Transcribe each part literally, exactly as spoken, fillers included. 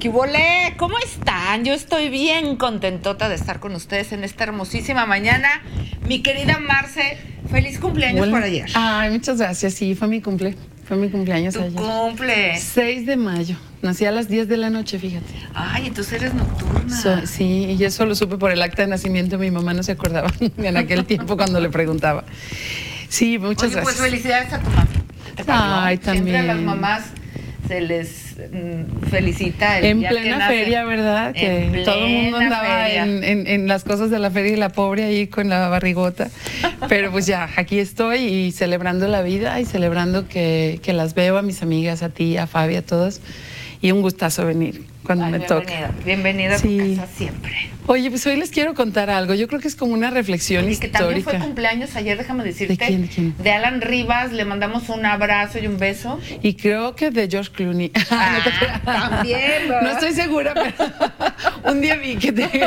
¿Qué volé? ¿Cómo están? Yo estoy bien contentota de estar con ustedes en esta hermosísima mañana. Mi querida Marce, feliz cumpleaños Hola. por ayer. Ay, muchas gracias. Sí, fue mi cumple. Fue mi cumpleaños Tu ayer. cumple. seis de mayo. Nací a las diez de la noche, fíjate. Ay, entonces eres nocturna. So, sí, y eso lo supe por el acta de nacimiento. Mi mamá no se acordaba en aquel tiempo cuando le preguntaba. Sí, muchas Oye, gracias. pues felicidades a tu mamá. ¿Te parió? Ay, también. Siempre a las mamás se les mm, felicita el En día que plena nace. feria, ¿verdad? Que En todo el mundo plena andaba feria. en, en, en las cosas de la feria y la pobre ahí con la barrigota. Pero pues ya, aquí estoy y celebrando la vida y celebrando que, que las veo a mis amigas, a ti, a Fabi, a todas. Y un gustazo venir cuando Ay, me bienvenida. toca. Bienvenida Sí. a tu casa siempre. Oye, pues hoy les quiero contar algo. Yo creo que es como una reflexión Y que también histórica. fue cumpleaños ayer, déjame decirte. ¿De quién, de quién? De Alan Rivas, le mandamos un abrazo y un beso. Y creo que de George Clooney. Ah, No te creas. también, ¿verdad? No estoy segura, pero un día vi que te...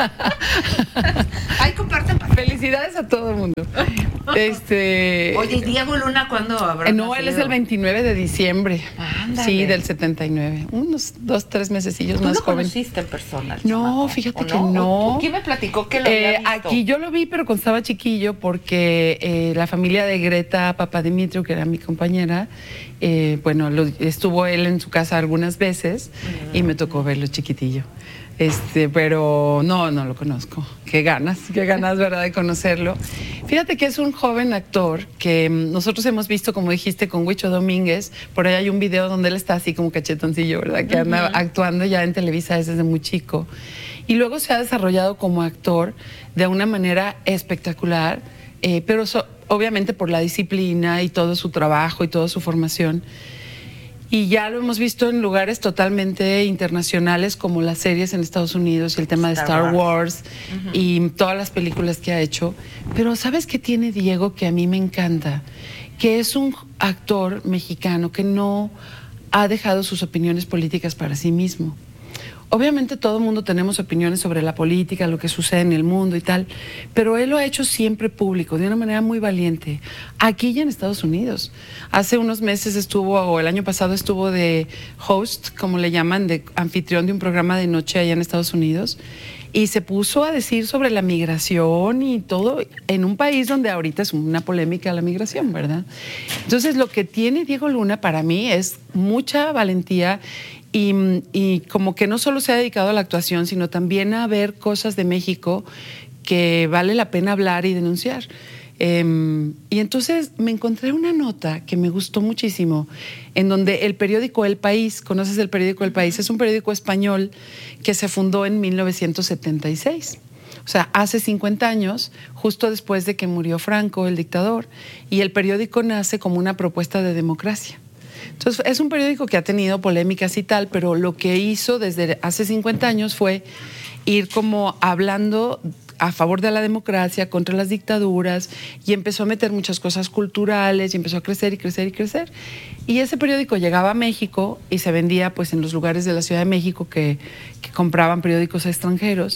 Ay, comparten pastel. Felicidades a todo el mundo. Este... Oye, ¿y Diego Luna cuándo habrá Eh, No, él es nacido? el veintinueve de diciembre. Ándale. Sí, del setenta y nueve. Unos dos, tres mesecillos ¿Tú más lo joven. conociste en persona? el No, chamaco, fíjate ¿o que no. ¿Quién me platicó que lo Eh, había visto? aquí yo lo vi, pero cuando estaba chiquillo, porque eh, la familia de Greta Papadimitriou, que era mi compañera, eh, bueno, lo- estuvo él en su casa algunas veces y me tocó verlo chiquitillo. Este, pero no, no lo conozco. Qué ganas, qué ganas, ¿verdad?, de conocerlo. Fíjate que es un joven actor que mm, nosotros hemos visto, como dijiste, con Huicho Domínguez. Por ahí hay un video donde él está así como cachetoncillo, ¿verdad?, que anda actuando ya en Televisa desde muy chico. Y luego se ha desarrollado como actor de una manera espectacular, eh, pero so- obviamente por la disciplina y todo su trabajo y toda su formación. Y ya lo hemos visto en lugares totalmente internacionales, como las series en Estados Unidos y el tema de Star Star Wars. Wars y todas las películas que ha hecho. Pero ¿sabes qué tiene Diego que a mí me encanta? Que es un actor mexicano que no ha dejado sus opiniones políticas para sí mismo. Obviamente todo el mundo tenemos opiniones sobre la política, lo que sucede en el mundo y tal, pero él lo ha hecho siempre público, de una manera muy valiente, aquí y en Estados Unidos. Hace unos meses estuvo, o el año pasado estuvo de host, como le llaman, de anfitrión de un programa de noche allá en Estados Unidos, y se puso a decir sobre la migración y todo en un país donde ahorita es una polémica la migración, ¿verdad? Entonces lo que tiene Diego Luna para mí es mucha valentía. Y, y como que no solo se ha dedicado a la actuación, sino también a ver cosas de México que vale la pena hablar y denunciar. Eh, y entonces me encontré una nota que me gustó muchísimo, en donde el periódico El País, ¿conoces el periódico El País? Es un periódico español que se fundó en mil novecientos setenta y seis. O sea, hace cincuenta años, justo después de que murió Franco, el dictador, y el periódico nace como una propuesta de democracia. Entonces, es un periódico que ha tenido polémicas y tal, pero lo que hizo desde hace cincuenta años fue ir como hablando a favor de la democracia, contra las dictaduras, y empezó a meter muchas cosas culturales, y empezó a crecer y crecer y crecer. Y ese periódico llegaba a México y se vendía pues en los lugares de la Ciudad de México que, que compraban periódicos extranjeros.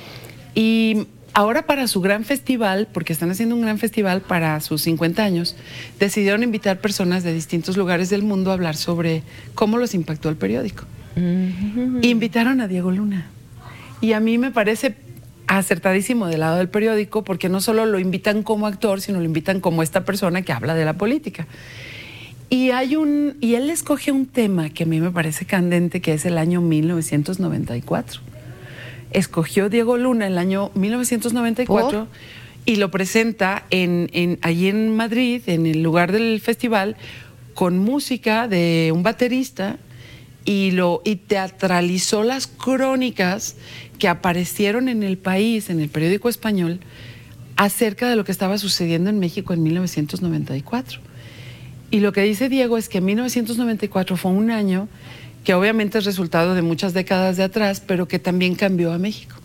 Y ahora, para su gran festival, porque están haciendo un gran festival para sus cincuenta años, decidieron invitar personas de distintos lugares del mundo a hablar sobre cómo los impactó el periódico. Mm-hmm. Invitaron a Diego Luna. Y a mí me parece acertadísimo del lado del periódico, porque no solo lo invitan como actor, sino lo invitan como esta persona que habla de la política. Y, hay un, y él escoge un tema que a mí me parece candente, que es el año mil novecientos noventa y cuatro. Escogió Diego Luna el año mil novecientos noventa y cuatro ¿Por? Y lo presenta en, en, allí en Madrid, en el lugar del festival, con música de un baterista, y, lo, y teatralizó las crónicas que aparecieron en El País, en el periódico español, acerca de lo que estaba sucediendo en México en mil novecientos noventa y cuatro. Y lo que dice Diego es que mil novecientos noventa y cuatro fue un año que obviamente es resultado de muchas décadas de atrás, pero que también cambió a México.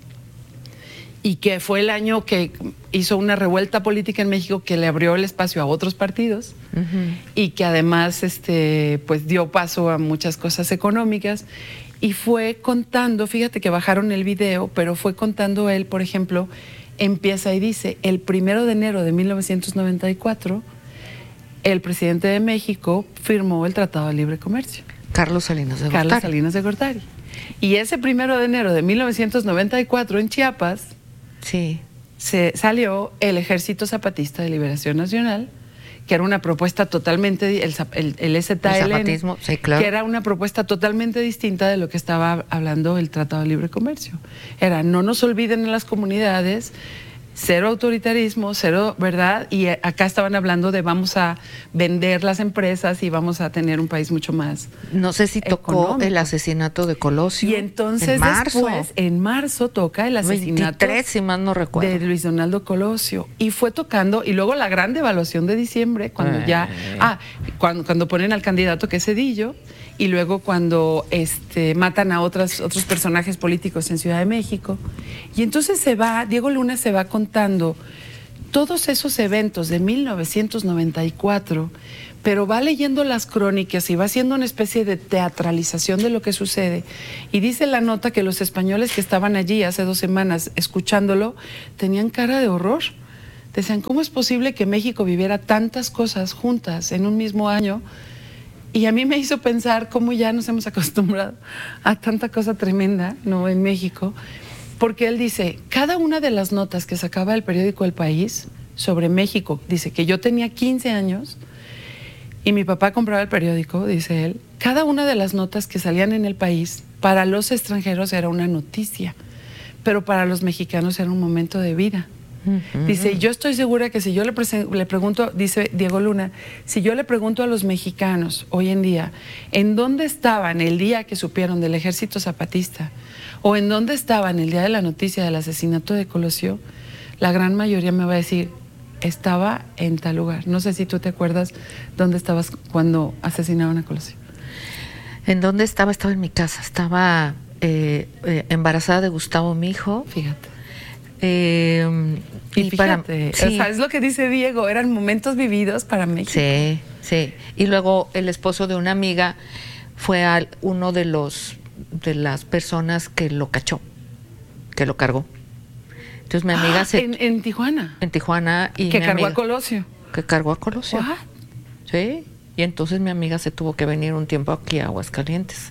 Y que fue el año que hizo una revuelta política en México que le abrió el espacio a otros partidos, uh-huh. y que además este, pues dio paso a muchas cosas económicas. Y fue contando, fíjate que bajaron el video, pero fue contando él, por ejemplo, empieza y dice, el primero de enero de mil novecientos noventa y cuatro, el presidente de México firmó el Tratado de Libre Comercio. Carlos Salinas de Gortari. Carlos Salinas de Gortari. Y ese primero de enero de mil novecientos noventa y cuatro en Chiapas, sí, se salió el Ejército Zapatista de Liberación Nacional, que era una propuesta totalmente, el, el, el E Z L N, el zapatismo, sí, claro, que era una propuesta totalmente distinta de lo que estaba hablando el Tratado de Libre Comercio. Era, no nos olviden en las comunidades, cero autoritarismo, cero, ¿verdad? Y acá estaban hablando de vamos a vender las empresas y vamos a tener un país mucho más No sé si tocó económico. El asesinato de Colosio. Y entonces en marzo. después, en marzo, toca el asesinato veintitrés, si más no recuerdo. de Luis Donaldo Colosio. Y fue tocando, y luego la gran devaluación de diciembre, cuando Eh. ya, ah, cuando, cuando ponen al candidato que es Cedillo, y luego cuando este, matan a otras, otros personajes políticos en Ciudad de México. Y entonces se va, Diego Luna se va contando todos esos eventos de mil novecientos noventa y cuatro, pero va leyendo las crónicas y va haciendo una especie de teatralización de lo que sucede. Y dice la nota que los españoles que estaban allí hace dos semanas escuchándolo tenían cara de horror. Decían, ¿cómo es posible que México viviera tantas cosas juntas en un mismo año? Y a mí me hizo pensar cómo ya nos hemos acostumbrado a tanta cosa tremenda, ¿no?, en México. Porque él dice, cada una de las notas que sacaba el periódico El País sobre México, dice que yo tenía quince años y mi papá compraba el periódico, dice él, cada una de las notas que salían en El País para los extranjeros era una noticia, pero para los mexicanos era un momento de vida. Uh-huh. Dice, yo estoy segura que si yo le, le pregunto, dice Diego Luna, si yo le pregunto a los mexicanos hoy en día, ¿en dónde estaban el día que supieron del Ejército Zapatista? ¿O en dónde estaban el día de la noticia del asesinato de Colosio? La gran mayoría me va a decir, estaba en tal lugar. No sé si tú te acuerdas dónde estabas cuando asesinaron a Colosio. ¿En dónde estaba? Estaba en mi casa. Estaba eh, eh, embarazada de Gustavo, mi hijo. Fíjate. Eh, y, y fíjate, para, sí. o sea, es lo que dice Diego, eran momentos vividos para México. Sí, sí. Y luego el esposo de una amiga fue al, uno de los de las personas que lo cachó, que lo cargó. Entonces mi amiga ah, se en, en Tijuana. En Tijuana y que mi cargó amiga, a Colosio. Que cargó a Colosio. What? Sí. Y entonces mi amiga se tuvo que venir un tiempo aquí a Aguascalientes.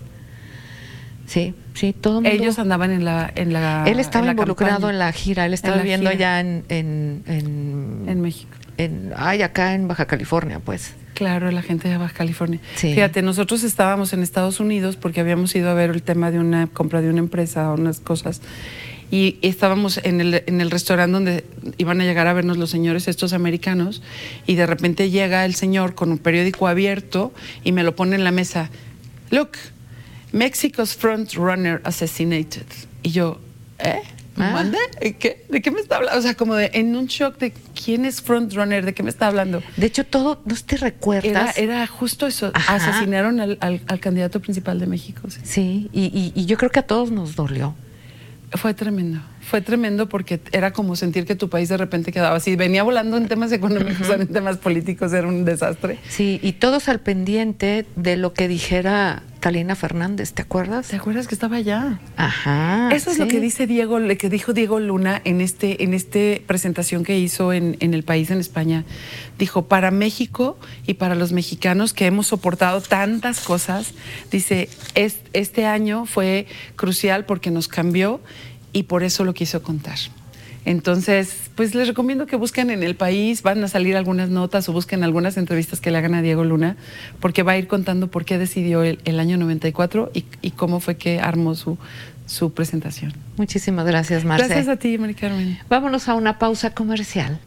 Sí, sí, todo el mundo. Ellos andaban en la en la Él estaba en la involucrado campaña. en la gira, él estaba En la viviendo gira. allá en en, en en México. En, ay, acá en Baja California, pues. Claro, la gente de Baja California. Sí. Fíjate, nosotros estábamos en Estados Unidos porque habíamos ido a ver el tema de una compra de una empresa, unas cosas, y estábamos en el, en el restaurante donde iban a llegar a vernos los señores estos americanos, y de repente llega el señor con un periódico abierto y me lo pone en la mesa. Look, Mexico's front runner assassinated. Y yo, ¿eh? Ah. ¿Mande? ¿Qué? ¿De qué me está hablando? O sea, como de en un shock de quién es frontrunner, ¿de qué me está hablando? De hecho, todo, ¿no te Era, recuerdas? era justo eso. Ajá. Asesinaron al, al, al candidato principal de México. Sí. Sí, y, y, y yo creo que a todos nos dolió. Fue tremendo. Fue tremendo porque era como sentir que tu país de repente quedaba así. Venía volando en temas económicos, en temas políticos, era un desastre. Sí, y todos al pendiente de lo que dijera Talina Fernández, ¿te acuerdas? ¿Te acuerdas que estaba allá? Ajá. Eso es sí. lo que dice Diego, lo que dijo Diego Luna en este, en este presentación que hizo en, en El País en España. Dijo, para México y para los mexicanos que hemos soportado tantas cosas, dice, es, este año fue crucial porque nos cambió y por eso lo quiso contar. Entonces, pues les recomiendo que busquen en El País, van a salir algunas notas o busquen algunas entrevistas que le hagan a Diego Luna, porque va a ir contando por qué decidió el, el año noventa y cuatro y, y cómo fue que armó su, su presentación. Muchísimas gracias, Marce. Gracias a ti, Mari Carmen. Vámonos a una pausa comercial.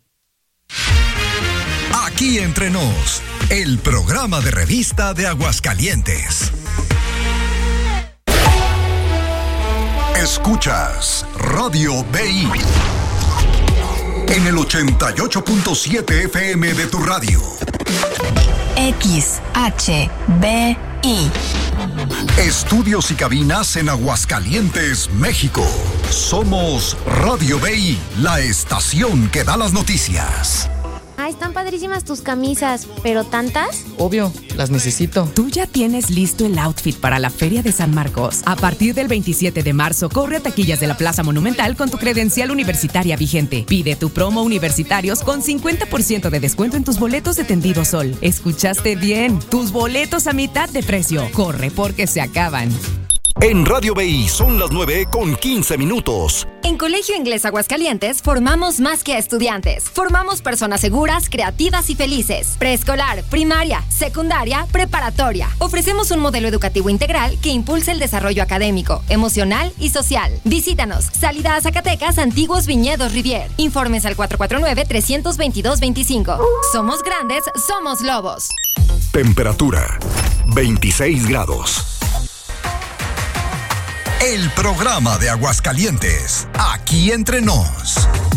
Aquí entre nos, el programa de revista de Aguascalientes. Escuchas Radio B I en el ochenta y ocho punto siete F M de tu radio. X H B I. Estudios y cabinas en Aguascalientes, México. Somos Radio B I, la estación que da las noticias. están padrísimas tus camisas, ¿pero tantas? Obvio, las necesito. ¿Tú ya tienes listo el outfit para la Feria de San Marcos? A partir del veintisiete de marzo, corre a taquillas de la Plaza Monumental con tu credencial universitaria vigente. Pide tu promo universitarios con cincuenta por ciento de descuento en tus boletos de Tendido Sol. ¿Escuchaste bien? Tus boletos a mitad de precio. Corre porque se acaban. En Radio B I son las nueve con quince minutos. En Colegio Inglés Aguascalientes formamos más que a estudiantes. Formamos personas seguras, creativas y felices. Preescolar, primaria, secundaria, preparatoria. Ofrecemos un modelo educativo integral que impulsa el desarrollo académico, emocional y social. Visítanos. Salida a Zacatecas, Antiguos Viñedos Rivier. Informes al cuatro cuatro nueve, tres dos dos, dos cinco. Somos grandes, somos lobos. Temperatura veintiséis grados. El programa de Aguascalientes, aquí entre nos.